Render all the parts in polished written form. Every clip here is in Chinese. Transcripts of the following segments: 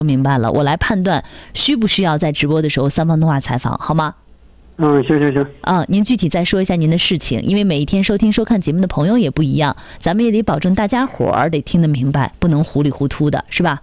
明白了，我来判断需不需要在直播的时候3方通话采访，好吗？ 行。 您具体再说一下您的事情，因为每一天收听收看节目的朋友也不一样，咱们也得保证大家伙儿得听得明白，不能糊里糊涂的，是吧？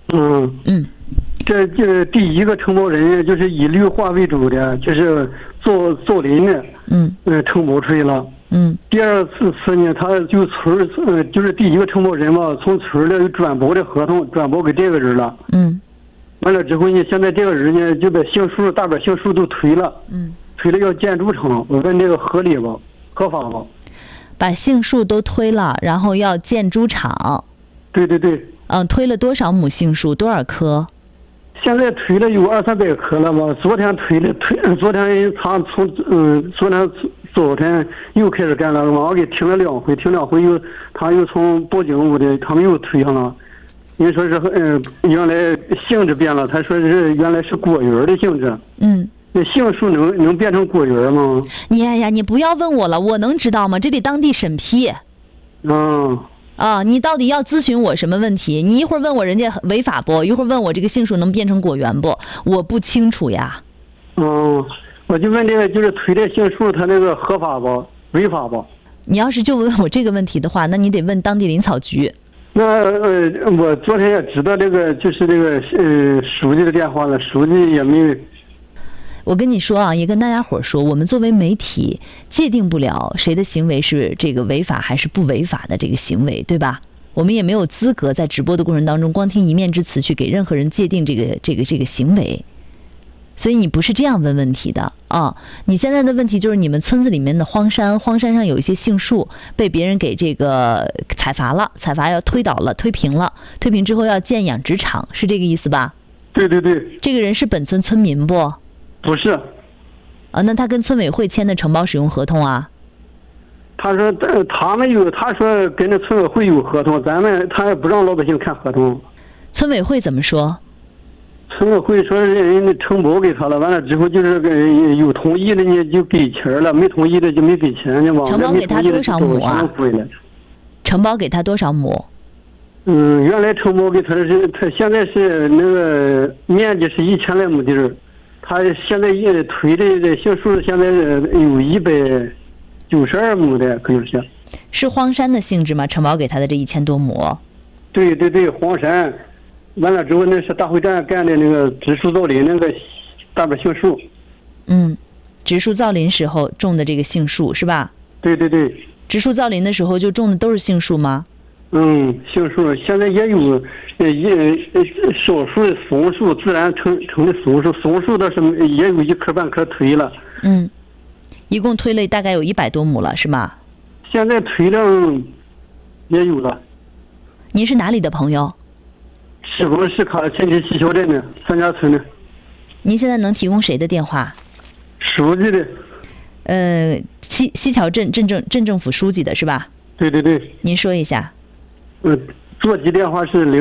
这第一个承包人就是以绿化为主的，就是造林的，承包出去了。第二次呢，他就就是第一个承包人嘛，从村里转包的合同转包给这个人了。完了之后呢，现在这个人呢就把杏树大把杏树都推了，推了要建筑厂，我问这个合理不？合法不？ 把杏树都推了，然后要建猪场。 对。 推了多少亩杏树？多少棵？ 现在推了有200-300棵了嘛。昨天昨天他昨天早晨又开始干了，我给停了2回，停2回他又从报警屋的，他们又推上了。人说是原来性质变了，他说是原来是果园的性质。那杏树能变成果园吗？ 你不要问我了，我能知道吗？这得当地审批。你到底要咨询我什么问题？你一会儿问我人家违法不，一会儿问我这个杏树能变成果园不，我不清楚呀。 我就问这个，就是推这杏树，它那个合法不？违法不？ 你要是就问我这个问题的话，那你得问当地林草局。 那我昨天也知道这个，就是这个书记的电话了，书记也没。 我跟你说啊，也跟大家伙说，我们作为媒体界定不了谁的行为是这个违法还是不违法的这个行为，对吧？我们也没有资格在直播的过程当中光听一面之词去给任何人界定这个行为。所以你不是这样问问题的啊！你现在的问题就是你们村子里面的荒山上有一些杏树被别人给这个采伐了，采伐要推倒了，推平了，推平之后要建养殖场，是这个意思吧？ 对。 这个人是本村村民不？ 不是。 那他跟村委会签的承包使用合同啊？ 他说他说跟着村委会有合同，他也不让老百姓看合同。 村委会怎么说？ 村委会说人家承包给他了，完了之后就是有同意的呢就给钱了，没同意的就没给钱呢嘛。 承包给他多少亩啊？承包给他多少亩？ 原来承包给他他现在是那个面积是1000来亩地儿，他现在也推的杏树现在有192亩的，可能是。 是荒山的性质吗？承包给他的这1000多亩？ 对，荒山。完了之后，那是大会站干的那个植树造林那个大把杏树。 植树造林时候种的这个杏树是吧？ 对。 植树造林的时候就种的都是杏树吗？ 杏树现在也有少数的松树，自然成的松树，松树倒是也有1棵半棵推了。 一共推了大概有100多亩了是吗？ 现在推量也有了。 您是哪里的朋友？ 石峰市卡前旗西桥镇的3家村的。 您现在能提供谁的电话？ 书记的。 西桥镇镇政府书记的是吧？ 对。 您说一下。 座机电话是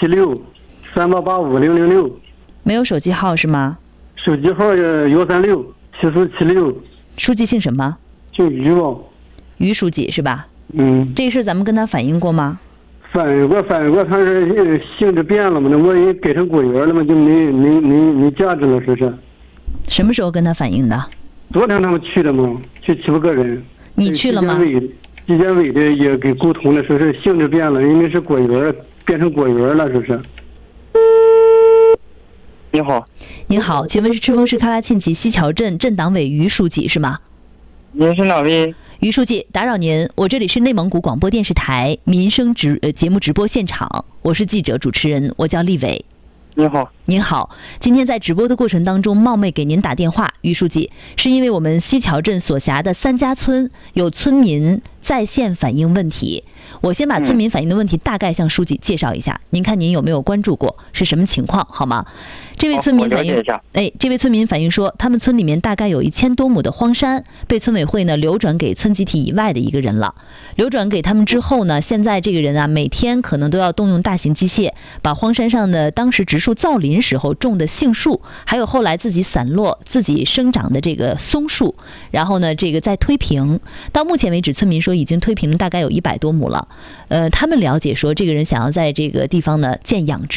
047638850006。 没有手机号是吗？ 手机号1367476。 书记姓什么？ 姓于吧。 于书记是吧？这个事咱们跟他反映过吗？ 反映过，他是性质变了嘛，那我也改成果园了嘛，就没价值了，是不是？ 什么时候跟他反映的？ 昨天他们去的嘛，去7、8个人。 你去了吗？ 纪检委的也给沟通了，说是性质变了，因为是果园变成果园了，是不是？ 你好。 您好，请问是赤峰市喀拉沁旗西桥镇镇党委于书记是吗？ 您是哪位？ 于书记，打扰您，我这里是内蒙古广播电视台民生节目直播现场，我是记者主持人，我叫丽伟。 您好。 您好，今天在直播的过程当中冒昧给您打电话，于书记，是因为我们西桥镇所辖的3家村有村民在线反映问题，我先把村民反映的问题大概向书记介绍一下，您看您有没有关注过，是什么情况好吗？这位村民反映，这位村民反映说，他们村里面大概有1000多亩的荒山，被村委会呢流转给村集体以外的一个人了。流转给他们之后呢，现在这个人啊，每天可能都要动用大型机械，把荒山上的当时植树造林时候种的杏树，还有后来自己散落、自己生长的这个松树，然后呢，这个再推平。到目前为止，村民说已经推平了大概有100多亩了。他们了解说，这个人想要在这个地方呢建养殖。